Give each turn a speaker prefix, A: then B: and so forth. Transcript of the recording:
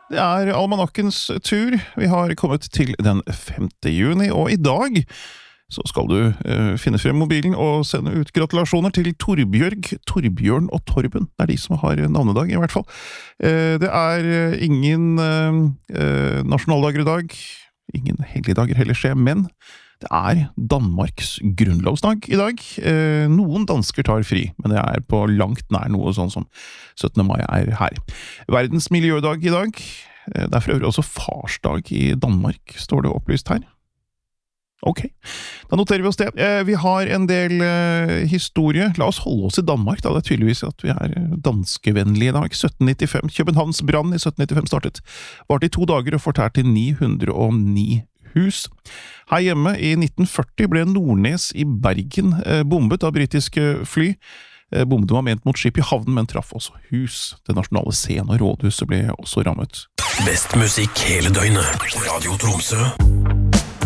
A: Det almanakkens tur. Vi har kommet til den 5. juni, og i dag så skal du finne frem mobilen og sende ut gratulasjoner til Torbjørg, Torbjørn og Torben. Det de som har navnedag i hvert fall. Det ingen nasjonaldager i dag, ingen helligdager heller skje, men det Danmarks grunnlovsdag i dag. Noen dansker tar fri, men det på langt nær noe sånn som 17. mai her. Verdens miljødag i dag. Det for øvrig også farsdag i Danmark, står det opplyst her. Ok, da noterer vi oss det. Vi har en del historie. La oss holde oss i Danmark, da. Det tydeligvis at vi danskevennlige i dag. 1795. Københavns brann i 1795 startet. Varte i 2 dager og fortærte 909 hus. Her hjemme i 1940 ble Nordnes i Bergen bombet av britiske fly. Bomben var ment mot skip i havnen, men traff også hus. Det nasjonale scenen og rådhuset ble også rammet.
B: Best musikk hele døgnet. Radio Tromsø.